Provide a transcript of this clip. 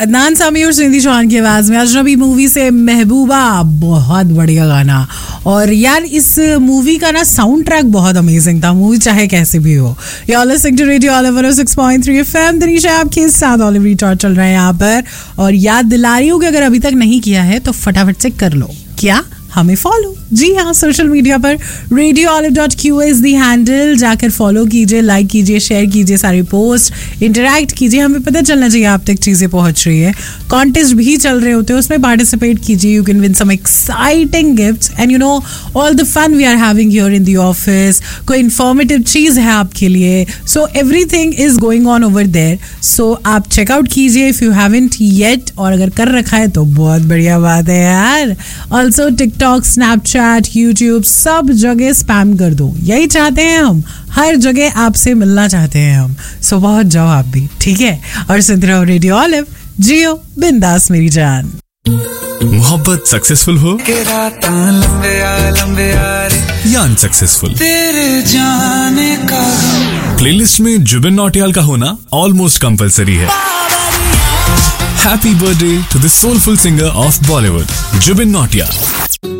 अदनान सामी और सुनिधि चौहान की आवाज में अजनबी मूवी से महबूबा, बहुत बढ़िया गाना। और यार इस मूवी का ना साउंड ट्रैक बहुत अमेजिंग था, मूवी चाहे कैसे भी हो। You are listening to radio olive 106.3 FM. Tanisha आपके साथ ऑलिव रिटॉर्ट चल रहे हैं यहाँ पर, और याद दिला रही हूँ कि अगर अभी तक नहीं किया है तो फटाफट से कर लो। क्या? हमें फॉलो। जी हाँ, सोशल मीडिया पर radioolive.q इज द हैंडल, जाकर फॉलो कीजिए, लाइक कीजिए, शेयर कीजिए सारी पोस्ट, इंटरैक्ट कीजिए, हमें पता चलना चाहिए आप तक चीजें पहुंच रही है। कॉन्टेस्ट भी चल रहे होते हैं, उसमें पार्टिसिपेट कीजिए। You can win some exciting gifts and you know all the fun we are having here in the office. कोई इन्फॉर्मेटिव चीज है आपके लिए, so everything is going on over there. सो आप चेकआउट कीजिए इफ यू हैवंट येट, और अगर कर रखा है तो बहुत बढ़िया बात है यार। ऑल्सो टिकटॉक, स्नैपचैट, यूट्यूब, सब जगह स्पैम कर दो, यही चाहते हैं हम, हर जगह आपसे मिलना चाहते हैं हम। सो पहुंच जाओ आप भी, ठीक है? और सुनते रहो रेडियो ऑलिव, जियो बिंदास मेरी जान। मोहब्बत सक्सेसफुल हो या अनसक्सेसफुल, तेरे जाने का प्लेलिस्ट में जुबिन नौटियाल का होना ऑलमोस्ट कंपलसरी है। Happy birthday to the soulful singer of Bollywood, Zubin Nautiyal.